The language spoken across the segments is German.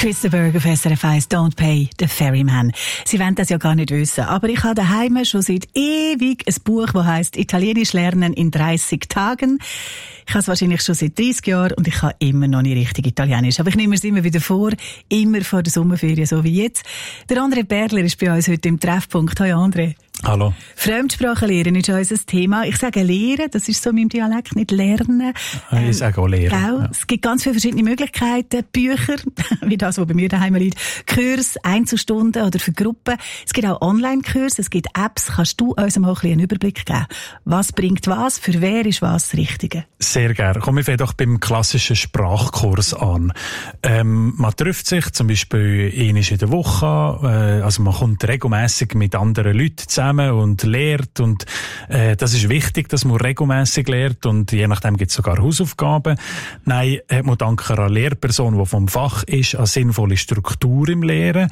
Chris de Burgh auf SRF 1, Don't Pay the Ferryman. Sie wollen das ja gar nicht wissen, aber ich habe daheim schon seit ewig ein Buch, das heisst Italienisch lernen in 30 Tagen. Ich habe es wahrscheinlich schon seit 30 Jahren und ich kann immer noch nicht richtig Italienisch. Aber ich nehme es immer wieder vor, immer vor der Sommerferien, so wie jetzt. Der André Berler ist bei uns heute im Treffpunkt. Hallo André. Hallo. Fremdsprachen lernen ist unser Thema. Ich sage lehren, das ist so in meinem Dialekt, nicht lernen. Ich sage auch lehren. Ja. Es gibt ganz viele verschiedene Möglichkeiten. Bücher, wie das, was bei mir daheim liegt. Kurs, Einzelstunden oder für Gruppen. Es gibt auch Online-Kurse, es gibt Apps. Kannst du uns mal ein bisschen einen Überblick geben? Was bringt was? Für wer ist was das Richtige? Sehr gerne. Kommen wir doch beim klassischen Sprachkurs an. Man trifft sich zum Beispiel einmal in der Woche. Also man kommt regelmässig mit anderen Leuten zusammen und lehrt. Und das ist wichtig, dass man regelmässig lehrt. Und je nachdem gibt es sogar Hausaufgaben. Nein, hat man dank einer Lehrperson, die vom Fach ist, eine sinnvolle Struktur im Lehren.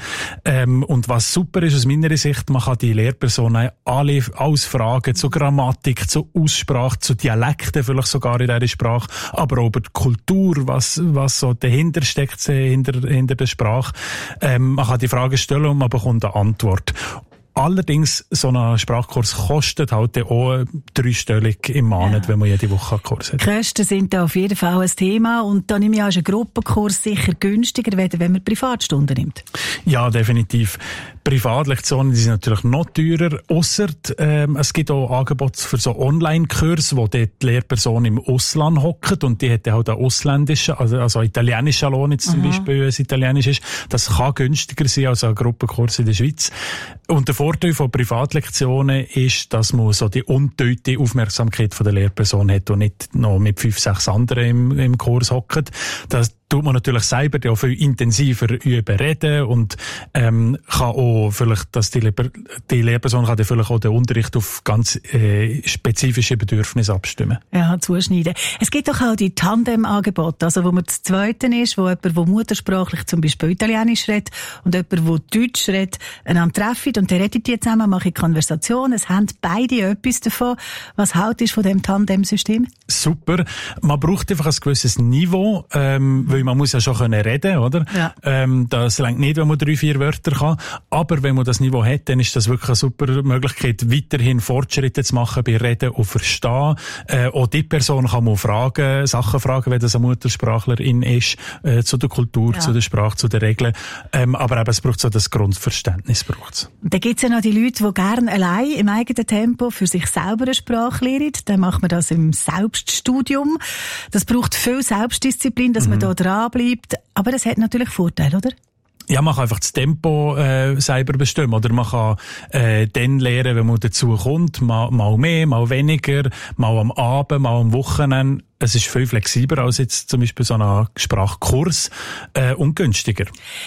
Und was super ist aus meiner Sicht, man kann die Lehrperson alles fragen zur Grammatik, zur Aussprache, zu Dialekten vielleicht sogar in dieser Sprache, aber auch über die Kultur, was so dahinter steckt, hinter der Sprache. Man kann die Frage stellen und man bekommt eine Antwort. Allerdings, so ein Sprachkurs kostet halt auch dreistellig im Monat, wenn man jede Woche einen Kurs hat. Die Kosten sind da auf jeden Fall ein Thema und da nehme ich auch einen Gruppenkurs sicher günstiger, wenn man Privatstunden nimmt. Ja, definitiv. Privatlektionen, die sind natürlich noch teurer, ausser es gibt auch Angebote für so Online-Kurse, wo die Lehrperson im Ausland hockt und die hat halt einen ausländischen, also italienischen Lohn jetzt zum Beispiel, wenn es italienisch ist. Das kann günstiger sein als ein Gruppenkurs in der Schweiz. Und der Vorteil von Privatlektionen ist, dass man so die ungeteilte Aufmerksamkeit von der Lehrperson hat und nicht noch mit 5, 6 anderen im Kurs hockt. Das tut man natürlich selber auch viel intensiver üben, reden und kann auch vielleicht, dass die Lehrperson kann vielleicht auch den Unterricht auf ganz spezifische Bedürfnisse abstimmen. Ja, zuschneiden. Es gibt doch auch die Tandem-Angebote, also wo man das Zweite ist, wo jemand, der muttersprachlich zum Beispiel Italienisch redet und jemand, der Deutsch redet, einander treffen und dann redet die zusammen, machen Konversationen, es haben beide etwas davon. Was haltest du von dem Tandem-System? Super. Man braucht einfach ein gewisses Niveau, weil man muss ja schon reden können, oder? Ja. Das reicht nicht, wenn man 3, 4 Wörter kann. Aber wenn man das Niveau hat, dann ist das wirklich eine super Möglichkeit, weiterhin Fortschritte zu machen bei Reden und Verstehen. Auch die Person kann man Sachen fragen, wenn das eine Muttersprachlerin ist, zu der Kultur, zu der Sprache, zu den Regeln. Aber eben, es braucht so das Grundverständnis. Da gibt's ja noch die Leute, die gerne allein im eigenen Tempo für sich selber eine Sprache lernen. Dann macht man das im Selbststudium. Das braucht viel Selbstdisziplin, dass man da dran bleibt. Aber es hat natürlich Vorteile, oder? Ja, man kann einfach das Tempo selber bestimmen. Oder man kann dann lernen, wenn man dazu kommt. Mal mehr, mal weniger, mal am Abend, mal am Wochenende. Es ist viel flexibler als jetzt zum Beispiel so ein Sprachkurs und günstiger.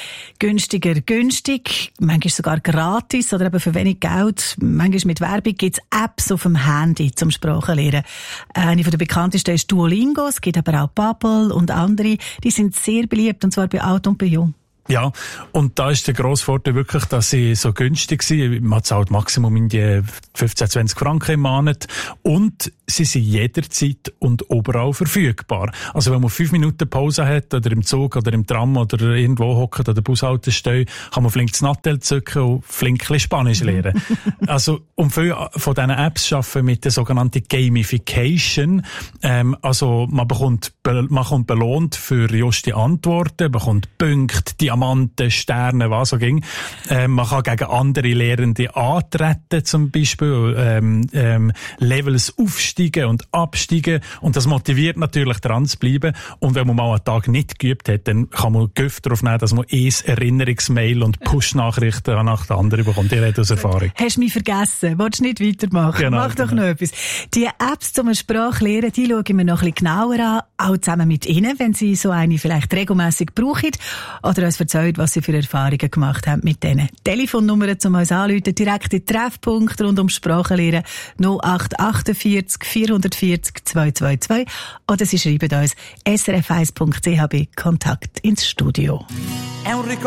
Günstig, manchmal sogar gratis oder eben für wenig Geld. Manchmal mit Werbung gibt's Apps auf dem Handy zum Sprachenlernen. Eine von der bekanntesten ist Duolingo, es gibt aber auch Babbel und andere. Die sind sehr beliebt, und zwar bei alt und bei jung. Ja, und da ist der grosse Vorteil wirklich, dass sie so günstig sind. Man zahlt Maximum in die 15, 20 Franken im Monat. Und sie sind jederzeit und überall verfügbar. Also wenn man 5 Minuten Pause hat, oder im Zug, oder im Tram, oder irgendwo hockt, oder Bushaltestelle, kann man flink das Nattel zücken und flink ein bisschen Spanisch lernen. Also, und viele von diesen Apps arbeiten mit der sogenannten Gamification. Also, man kommt belohnt für juste Antworten, bekommt Punkte, Diamanten, Sterne, was auch immer. Man kann gegen andere Lehrende antreten, zum Beispiel, Levels aufsteigen und absteigen. Und das motiviert natürlich, dran zu bleiben. Und wenn man mal einen Tag nicht geübt hat, dann kann man Gift darauf nehmen, dass man Erinnerungsmail und Push-Nachrichten nach der anderen bekommt. Die reden aus Erfahrung. Hast du mich vergessen? Willst du nicht weitermachen? Genau, Mach doch noch etwas. Die Apps zum Sprachlernen, die schauen wir noch ein bisschen genauer an. Auch zusammen mit Ihnen, wenn Sie so eine vielleicht regelmässig brauchen. Oder uns erzählt, was Sie für Erfahrungen gemacht haben mit denen. Telefonnummer zum uns anrufen, direkt in den Treffpunkt rund ums Sprachenlernen 0848 440 222 oder Sie schreiben uns srf1.ch bei Kontakt ins Studio.